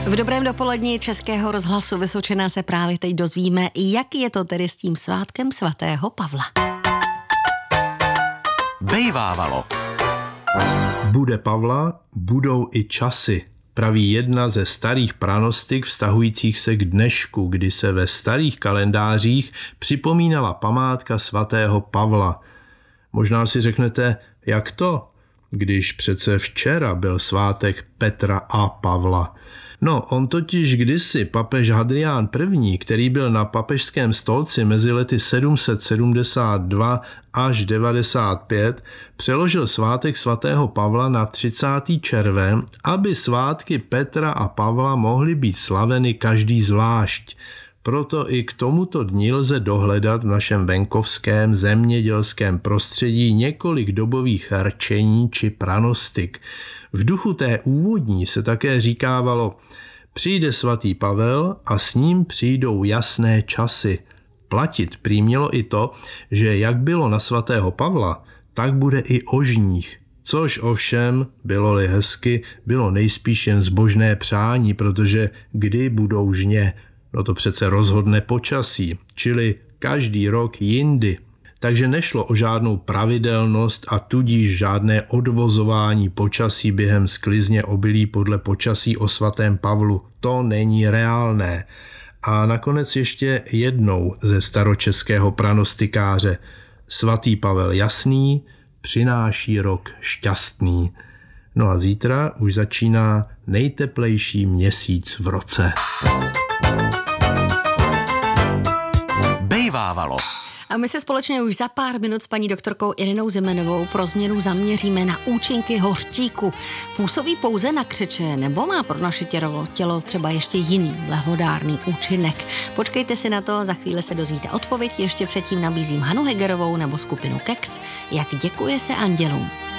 V dobrém dopoledni Českého rozhlasu Vysočina se právě teď dozvíme, jak je to tedy s tím svátkem svatého Pavla. Bejvávalo. Bude Pavla, budou i časy, praví jedna ze starých pranostik vztahujících se k dnešku, kdy se ve starých kalendářích připomínala památka svatého Pavla. Možná si řeknete, jak to, když přece včera byl svátek Petra a Pavla. No, on totiž kdysi papež Hadrián I., který byl na papežském stolci mezi lety 772 až 95, přeložil svátek svatého Pavla na 30. červen, aby svátky Petra a Pavla mohly být slaveny každý zvlášť. Proto i k tomuto dni lze dohledat v našem venkovském zemědělském prostředí několik dobových rčení či pranostik. V duchu té úvodní se také říkávalo: přijde svatý Pavel a s ním přijdou jasné časy. Platit prý mělo i to, že jak bylo na svatého Pavla, tak bude i o žních. Což ovšem, bylo-li hezky, bylo nejspíš jen zbožné přání, protože kdy budou žně, no to přece rozhodne počasí, čili každý rok jindy. Takže nešlo o žádnou pravidelnost a tudíž žádné odvozování počasí během sklizně obilí podle počasí o svatém Pavlu. To není reálné. A nakonec ještě jednou ze staročeského pranostikáře. Svatý Pavel jasný přináší rok šťastný. No a zítra už začíná nejteplejší měsíc v roce. Bejvávalo. A my se společně už za pár minut s paní doktorkou Irinou Zimenovou pro změnu zaměříme na účinky hořčíku. Působí pouze na křeče nebo má pro naše tělo třeba ještě jiný lehodárný účinek? Počkejte si na to, za chvíli se dozvíte odpověď. Ještě předtím nabízím Hanu Hegerovou nebo skupinu Keks. Jak děkuje se andělům.